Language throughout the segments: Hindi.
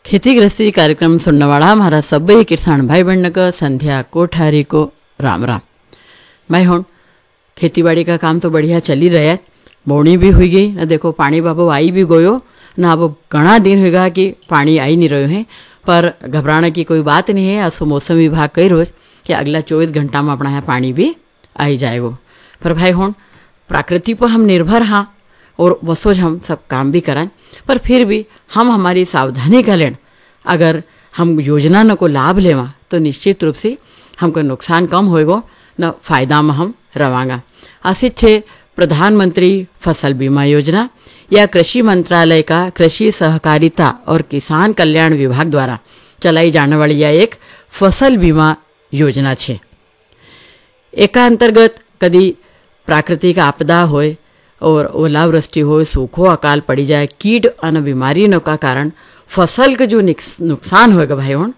खेती गृहस्थी कार्यक्रम सुनने वाला हमारा सभी किसान भाई बहन का संध्या कोठारी को राम राम। मैं हूँ खेती बाड़ी का काम तो बढ़िया चल ही रहा है, बोनी भी हुई गई ना, देखो पानी बाबू आई भी गयो ना, अब घना दिन होगा कि पानी आई नहीं रहे हैं, पर घबराने की कोई बात नहीं है। असो मौसम विभाग कही रोज कि अगला 24 घंटा में अपना यहाँ पानी भी आई जाएगा। पर भाई हूँ प्रकृति पर हम निर्भर हाँ, और वसोज हम सब काम भी कराएं, पर फिर भी हम हमारी सावधानी का लें, अगर हम योजना न को लाभ लेवा तो निश्चित रूप से हमको नुकसान कम होएगो न फायदा में हम रवांगा। आसित छे प्रधानमंत्री फसल बीमा योजना या कृषि मंत्रालय का कृषि सहकारिता और किसान कल्याण विभाग द्वारा चलाई जाने वाली यह एक फसल बीमा योजना छे। एका अंतर्गत कदी प्राकृतिक आपदा होए और ओलावृष्टि हो, सूखो अकाल पड़ी जाए, कीट और बीमारी का कारण फसल के जो नुकसान होएगा भाई हूँ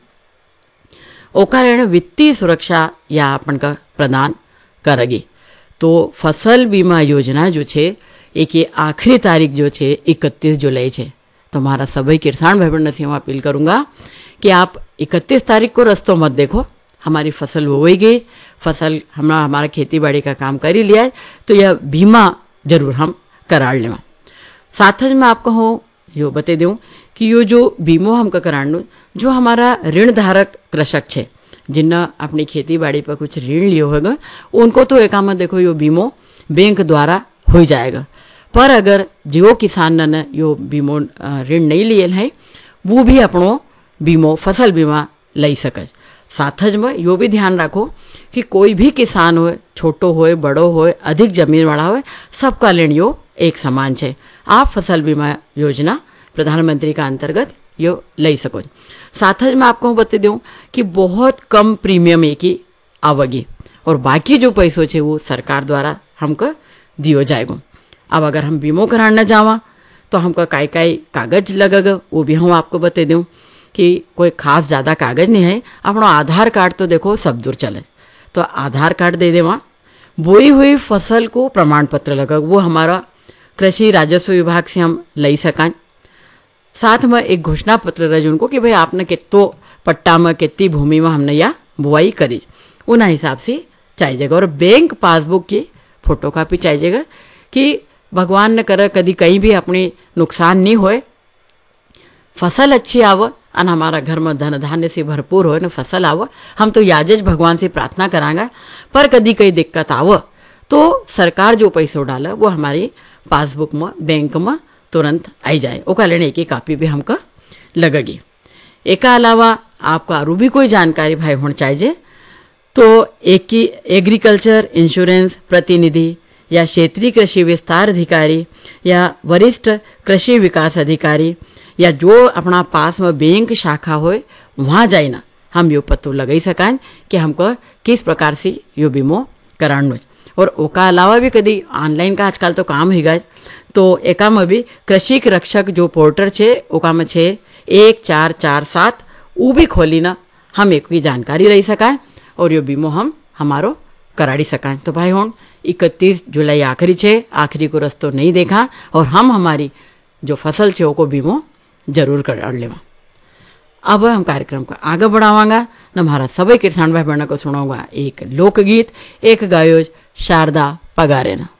ओ कारण वित्तीय सुरक्षा या अपन का प्रदान करेगी। तो फसल बीमा योजना जो छे एक ये आखिरी तारीख जो छे 31 जुलाई छे। तो हमारा सभी किसान भाई बहन से हम अपील करूँगा कि आप 31 तारीख को रस्तों मत देखो, हमारी फसल बोई गई, फसल हमारा खेती बाड़ी का काम कर ही लिया है, तो यह बीमा जरूर हम करा लेवा। साथ में आपको हो यो बता दूँ कि यो जो बीमो हमका कराणो, जो हमारा ऋण धारक कृषक छे जिन्ना अपनी खेती बाड़ी पर कुछ ऋण लियो होगा, उनको तो एक में देखो यो बीमो बैंक द्वारा हो जाएगा। पर अगर जो किसान ने यो बीमो ऋण नहीं लिए है, वो भी अपनो बीमो फसल बीमा लई सके। साथ में यो भी ध्यान रखो कि कोई भी किसान हो, छोटो हो बड़ो हो, अधिक जमीन वाला हो, सबका ऋण यो एक समान है। आप फसल बीमा योजना प्रधानमंत्री का अंतर्गत यो ले सको। साथ में आपको बता दूँ कि बहुत कम प्रीमियम एक ही आवेगी और बाकी जो पैसों है वो सरकार द्वारा हमको दियो जाएगा। अब अगर हम बीमो कराना जावा तो हमको काई कागज लगेगा, वो भी हम आपको बता दूँ कि कोई खास ज़्यादा कागज नहीं है। अपना आधार कार्ड तो देखो सब दूर चले, तो आधार कार्ड दे देवा, बोई हुई फसल को प्रमाण पत्र लगा, वो हमारा कृषि राजस्व विभाग से हम ले सकें। साथ में एक घोषणा पत्र रहे उनको कि भाई आपने कितो पट्टा में कितनी भूमि में हमने या बुआई करी, उन हिसाब से चाहिएगा। और बैंक पासबुक की फोटो कापी चाहिएगा कि भगवान न करे कभी कहीं भी अपनी नुकसान नहीं होए, फसल अच्छी आवे और हमारा घर में धन धान्य से भरपूर हो न फसल आवे। हम तो याजज भगवान से प्रार्थना करांगा, पर कभी कहीं दिक्कत आवे तो सरकार जो पैसों डाले वो हमारी पासबुक में बैंक में तुरंत आई जाए। ओका लेने एक कापी भी हमको लगेगी। एक अलावा आपको और भी कोई जानकारी भाई होना चाहिए तो एक ही एग्रीकल्चर इंश्योरेंस प्रतिनिधि या क्षेत्रीय कृषि विस्तार अधिकारी या वरिष्ठ कृषि विकास अधिकारी या जो अपना पास में बैंक शाखा होए वहाँ जाए ना, हम यो पतो लगा सकें कि हमको किस प्रकार से यो बीमो कराना। और ओका अलावा भी कभी ऑनलाइन का आजकल तो काम ही गए, तो एका में भी कृषि रक्षक जो पोर्टल छे ओका में छे 1447, वो भी खोली ना हम एक की जानकारी रही सकें और यो बीमो हम हमारो कराड़ी सकें। तो भाई हूँ 31 जुलाई आखिरी छे, आखिरी को रस्तो नहीं देखा और हम हमारी जो फसल छे को बीमो जरूर कर लेवा। अब हम कार्यक्रम को आगे बढ़ावांगा न, हमारा सभी किसान भाई बहनों को सुनाऊंगा एक लोकगीत, एक गायोज शारदा पगारे ना।